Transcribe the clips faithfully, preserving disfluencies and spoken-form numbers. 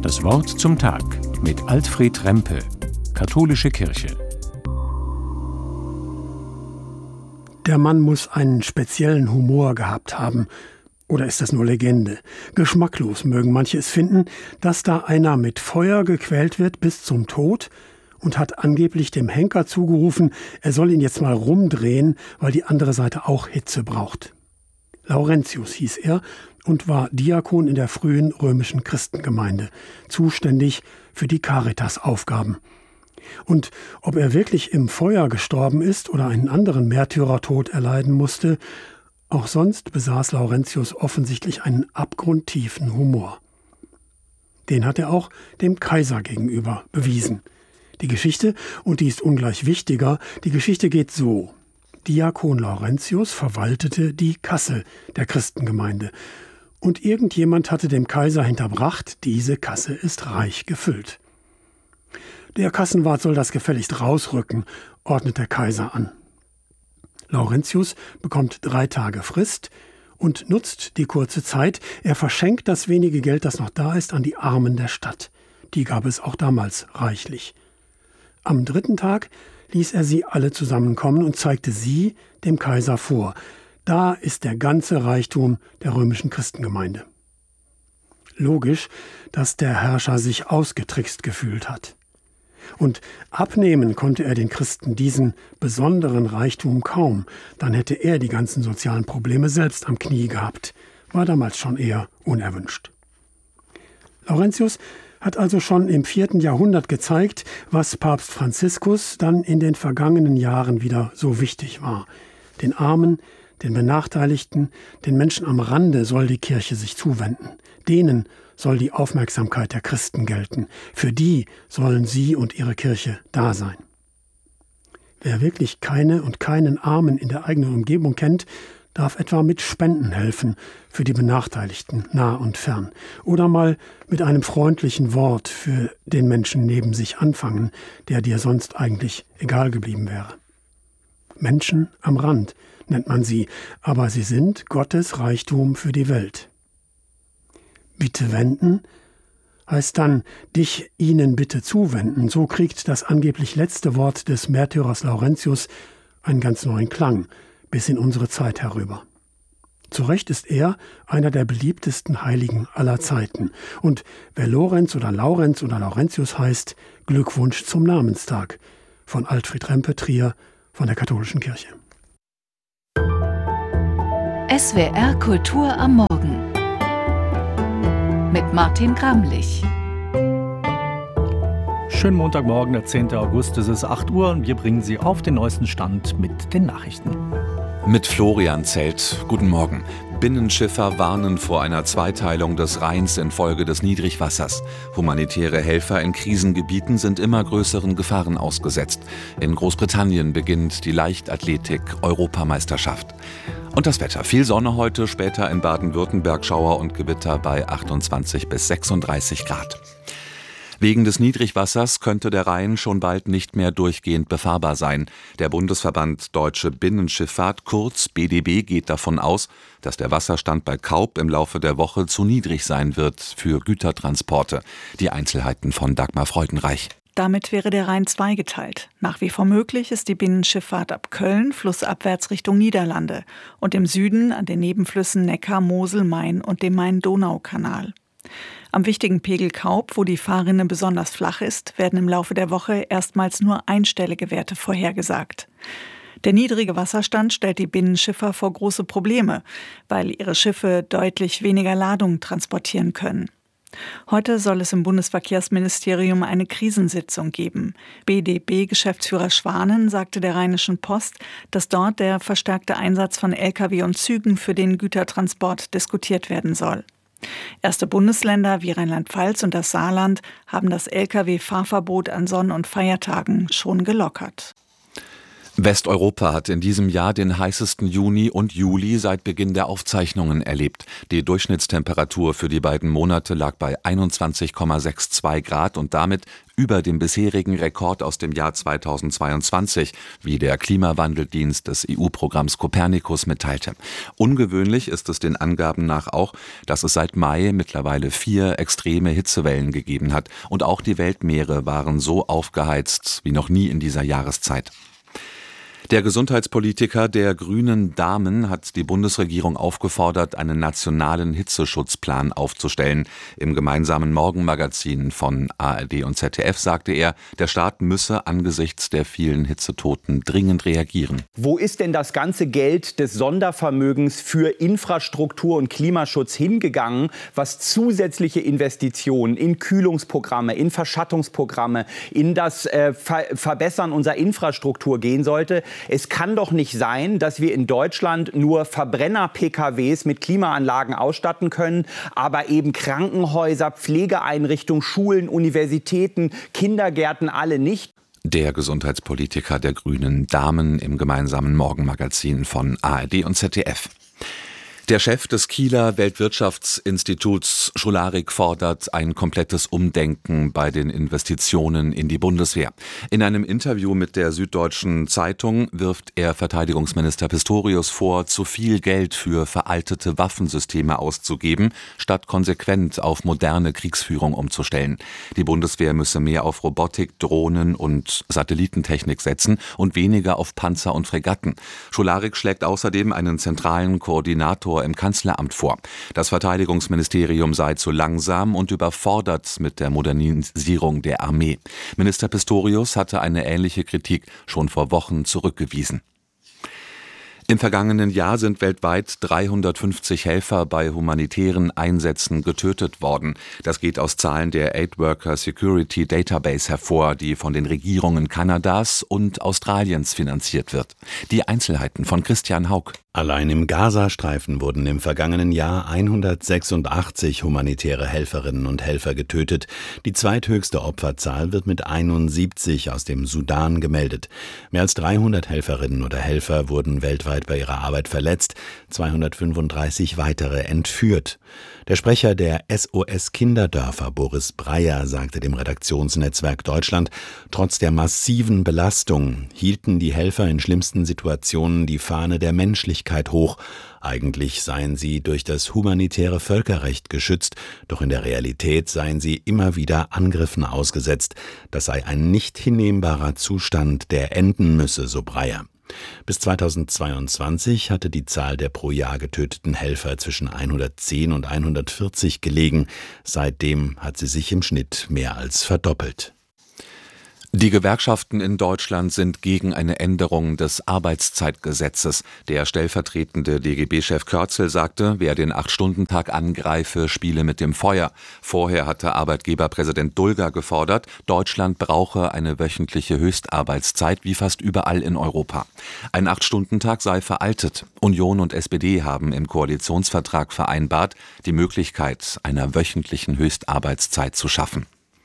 Das Wort zum Tag mit Alfred Rempe, Katholische Kirche. Der Mann muss einen speziellen Humor gehabt haben. Oder ist das nur Legende? Geschmacklos mögen manche es finden, dass da einer mit Feuer gequält wird bis zum Tod und hat angeblich dem Henker zugerufen, er soll ihn jetzt mal rumdrehen, weil die andere Seite auch Hitze braucht. Laurentius hieß er und war Diakon in der frühen römischen Christengemeinde, zuständig für die Caritas-Aufgaben. Und ob er wirklich im Feuer gestorben ist oder einen anderen Märtyrertod erleiden musste, auch sonst besaß Laurentius offensichtlich einen abgrundtiefen Humor. Den hat er auch dem Kaiser gegenüber bewiesen. Die Geschichte, und die ist ungleich wichtiger, die Geschichte geht so. Diakon Laurentius verwaltete die Kasse der Christengemeinde. Und irgendjemand hatte dem Kaiser hinterbracht, diese Kasse ist reich gefüllt. Der Kassenwart soll das gefälligst rausrücken, ordnet der Kaiser an. Laurentius bekommt drei Tage Frist und nutzt die kurze Zeit. Er verschenkt das wenige Geld, das noch da ist, an die Armen der Stadt. Die gab es auch damals reichlich. Am dritten Tag ließ er sie alle zusammenkommen und zeigte sie dem Kaiser vor. Da ist der ganze Reichtum der römischen Christengemeinde. Logisch, dass der Herrscher sich ausgetrickst gefühlt hat. Und abnehmen konnte er den Christen diesen besonderen Reichtum kaum. Dann hätte er die ganzen sozialen Probleme selbst am Knie gehabt. War damals schon eher unerwünscht. Laurentius hat also schon im vierten Jahrhundert gezeigt, was Papst Franziskus dann in den vergangenen Jahren wieder so wichtig war. Den Armen, den Benachteiligten, den Menschen am Rande soll die Kirche sich zuwenden. Denen soll die Aufmerksamkeit der Christen gelten. Für die sollen sie und ihre Kirche da sein. Wer wirklich keine und keinen Armen in der eigenen Umgebung kennt, darf etwa mit Spenden helfen für die Benachteiligten nah und fern. Oder mal mit einem freundlichen Wort für den Menschen neben sich anfangen, der dir sonst eigentlich egal geblieben wäre. Menschen am Rand nennt man sie, aber sie sind Gottes Reichtum für die Welt. Bitte wenden heißt dann, dich ihnen bitte zuwenden. So kriegt das angeblich letzte Wort des Märtyrers Laurentius einen ganz neuen Klang bis in unsere Zeit herüber. Zu Recht ist er einer der beliebtesten Heiligen aller Zeiten. Und wer Lorenz oder Laurenz oder Laurentius heißt, Glückwunsch zum Namenstag. Von Alfred Rempe, Trier, von der Katholischen Kirche. S W R Kultur am Morgen mit Martin Gramlich. Schönen Montagmorgen, der zehnten August, es ist acht Uhr und wir bringen Sie auf den neuesten Stand mit den Nachrichten. Mit Florian Zelt. Guten Morgen. Binnenschiffer warnen vor einer Zweiteilung des Rheins infolge des Niedrigwassers. Humanitäre Helfer in Krisengebieten sind immer größeren Gefahren ausgesetzt. In Großbritannien beginnt die Leichtathletik-Europameisterschaft. Und das Wetter. Viel Sonne heute, später in Baden-Württemberg Schauer und Gewitter bei achtundzwanzig bis sechsunddreißig Grad. Wegen des Niedrigwassers könnte der Rhein schon bald nicht mehr durchgehend befahrbar sein. Der Bundesverband Deutsche Binnenschifffahrt, kurz B D B, geht davon aus, dass der Wasserstand bei Kaup im Laufe der Woche zu niedrig sein wird für Gütertransporte. Die Einzelheiten von Dagmar Freudenreich. Damit wäre der Rhein zweigeteilt. Nach wie vor möglich ist die Binnenschifffahrt ab Köln, flussabwärts Richtung Niederlande und im Süden an den Nebenflüssen Neckar, Mosel, Main und dem Main-Donau-Kanal. Am wichtigen Pegel Kaup, wo die Fahrrinne besonders flach ist, werden im Laufe der Woche erstmals nur einstellige Werte vorhergesagt. Der niedrige Wasserstand stellt die Binnenschiffer vor große Probleme, weil ihre Schiffe deutlich weniger Ladung transportieren können. Heute soll es im Bundesverkehrsministerium eine Krisensitzung geben. B D B-Geschäftsführer Schwanen sagte der Rheinischen Post, dass dort der verstärkte Einsatz von L K W und Zügen für den Gütertransport diskutiert werden soll. Erste Bundesländer wie Rheinland-Pfalz und das Saarland haben das L K W-Fahrverbot an Sonn- und Feiertagen schon gelockert. Westeuropa hat in diesem Jahr den heißesten Juni und Juli seit Beginn der Aufzeichnungen erlebt. Die Durchschnittstemperatur für die beiden Monate lag bei einundzwanzig Komma zweiundsechzig Grad und damit über dem bisherigen Rekord aus dem Jahr zweitausendzweiundzwanzig, wie der Klimawandeldienst des E U-Programms Copernicus mitteilte. Ungewöhnlich ist es den Angaben nach auch, dass es seit Mai mittlerweile vier extreme Hitzewellen gegeben hat. Und auch die Weltmeere waren so aufgeheizt wie noch nie in dieser Jahreszeit. Der Gesundheitspolitiker der Grünen Damen hat die Bundesregierung aufgefordert, einen nationalen Hitzeschutzplan aufzustellen. Im gemeinsamen Morgenmagazin von A R D und Z D F sagte er, der Staat müsse angesichts der vielen Hitzetoten dringend reagieren. Wo ist denn das ganze Geld des Sondervermögens für Infrastruktur und Klimaschutz hingegangen, was zusätzliche Investitionen in Kühlungsprogramme, in Verschattungsprogramme, in das äh, Ver- Verbessern unserer Infrastruktur gehen sollte? Es kann doch nicht sein, dass wir in Deutschland nur Verbrenner-P K Ws mit Klimaanlagen ausstatten können, aber eben Krankenhäuser, Pflegeeinrichtungen, Schulen, Universitäten, Kindergärten alle nicht. Der Gesundheitspolitiker der Grünen Damen im gemeinsamen Morgenmagazin von A R D und Z D F. Der Chef des Kieler Weltwirtschaftsinstituts Scholarik fordert ein komplettes Umdenken bei den Investitionen in die Bundeswehr. In einem Interview mit der Süddeutschen Zeitung wirft er Verteidigungsminister Pistorius vor, zu viel Geld für veraltete Waffensysteme auszugeben, statt konsequent auf moderne Kriegsführung umzustellen. Die Bundeswehr müsse mehr auf Robotik, Drohnen und Satellitentechnik setzen und weniger auf Panzer und Fregatten. Scholarik schlägt außerdem einen zentralen Koordinator im Kanzleramt vor. Das Verteidigungsministerium sei zu langsam und überfordert mit der Modernisierung der Armee. Minister Pistorius hatte eine ähnliche Kritik schon vor Wochen zurückgewiesen. Im vergangenen Jahr sind weltweit dreihundertfünfzig Helfer bei humanitären Einsätzen getötet worden. Das geht aus Zahlen der Aid Worker Security Database hervor, die von den Regierungen Kanadas und Australiens finanziert wird. Die Einzelheiten von Christian Haug. Allein im Gazastreifen wurden im vergangenen Jahr hundertsechsundachtzig humanitäre Helferinnen und Helfer getötet. Die zweithöchste Opferzahl wird mit einundsiebzig aus dem Sudan gemeldet. Mehr als dreihundert Helferinnen oder Helfer wurden weltweit bei ihrer Arbeit verletzt, zweihundertfünfunddreißig weitere entführt. Der Sprecher der S O S Kinderdörfer, Boris Breyer, sagte dem Redaktionsnetzwerk Deutschland, trotz der massiven Belastung hielten die Helfer in schlimmsten Situationen die Fahne der Menschlichkeit hoch. Eigentlich seien sie durch das humanitäre Völkerrecht geschützt, doch in der Realität seien sie immer wieder Angriffen ausgesetzt. Das sei ein nicht hinnehmbarer Zustand, der enden müsse, so Breyer. Bis zweitausendzweiundzwanzig hatte die Zahl der pro Jahr getöteten Helfer zwischen hundertzehn und hundertvierzig gelegen. Seitdem hat sie sich im Schnitt mehr als verdoppelt. Die Gewerkschaften in Deutschland sind gegen eine Änderung des Arbeitszeitgesetzes. Der stellvertretende D G B-Chef Kürzel sagte, wer den acht-Stunden-Tag angreife, spiele mit dem Feuer. Vorher hatte Arbeitgeberpräsident Dulger gefordert, Deutschland brauche eine wöchentliche Höchstarbeitszeit wie fast überall in Europa. Ein acht-Stunden-Tag sei veraltet. Union und S P D haben im Koalitionsvertrag vereinbart, die Möglichkeit einer wöchentlichen Höchstarbeitszeit zu schaffen.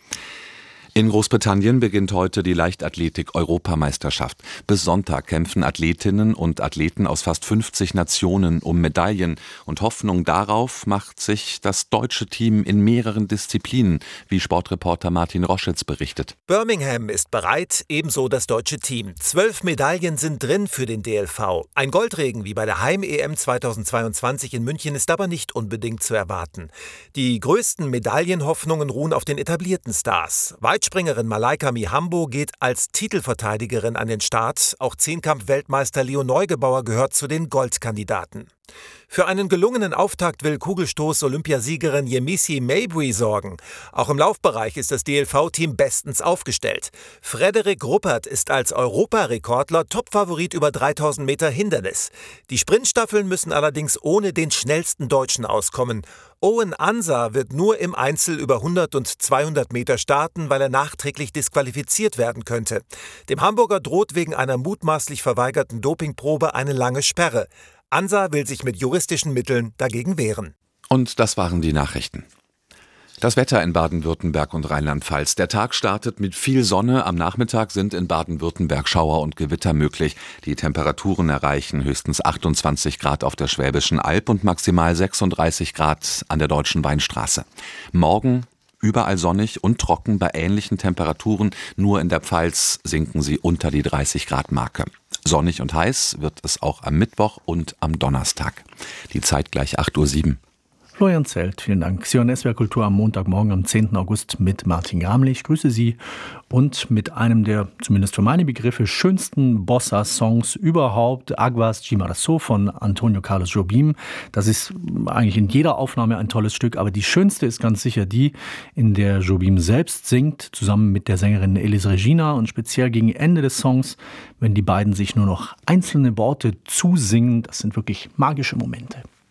In Großbritannien beginnt heute die Leichtathletik-Europameisterschaft. Bis Sonntag kämpfen Athletinnen und Athleten aus fast fünfzig Nationen um Medaillen. Und Hoffnung darauf macht sich das deutsche Team in mehreren Disziplinen, wie Sportreporter Martin Roschitz berichtet. Birmingham ist bereit, ebenso das deutsche Team. Zwölf Medaillen sind drin für den D L V. Ein Goldregen wie bei der Heim-E M zweitausendzweiundzwanzig in München ist aber nicht unbedingt zu erwarten. Die größten Medaillenhoffnungen ruhen auf den etablierten Stars. Weitspringerin Malaika Mihambo geht als Titelverteidigerin an den Start. Auch Zehnkampf-Weltmeister Leo Neugebauer gehört zu den Goldkandidaten. Für einen gelungenen Auftakt will Kugelstoß-Olympiasiegerin Yemisi Mabry sorgen. Auch im Laufbereich ist das D L V-Team bestens aufgestellt. Frederik Ruppert ist als Europarekordler Topfavorit über dreitausend Meter Hindernis. Die Sprintstaffeln müssen allerdings ohne den schnellsten Deutschen auskommen. Owen Ansa wird nur im Einzel über hundert und zweihundert Meter starten, weil er nachträglich disqualifiziert werden könnte. Dem Hamburger droht wegen einer mutmaßlich verweigerten Dopingprobe eine lange Sperre. Ansa will sich mit juristischen Mitteln dagegen wehren. Und das waren die Nachrichten. Das Wetter in Baden-Württemberg und Rheinland-Pfalz. Der Tag startet mit viel Sonne. Am Nachmittag sind in Baden-Württemberg Schauer und Gewitter möglich. Die Temperaturen erreichen höchstens achtundzwanzig Grad auf der Schwäbischen Alb und maximal sechsunddreißig Grad an der Deutschen Weinstraße. Morgen überall sonnig und trocken bei ähnlichen Temperaturen. Nur in der Pfalz sinken sie unter die dreißig Grad Marke. Sonnig und heiß wird es auch am Mittwoch und am Donnerstag. Die Zeit gleich acht Uhr sieben. Florian Zelt, vielen Dank. Sie hören S W R Kultur am Montagmorgen am zehnten August mit Martin Gramlich. Ich grüße Sie und mit einem der, zumindest für meine Begriffe, schönsten Bossa-Songs überhaupt, Aguas de Março von Antonio Carlos Jobim. Das ist eigentlich in jeder Aufnahme ein tolles Stück, aber die schönste ist ganz sicher die, in der Jobim selbst singt, zusammen mit der Sängerin Elis Regina, und speziell gegen Ende des Songs, wenn die beiden sich nur noch einzelne Worte zusingen. Das sind wirklich magische Momente.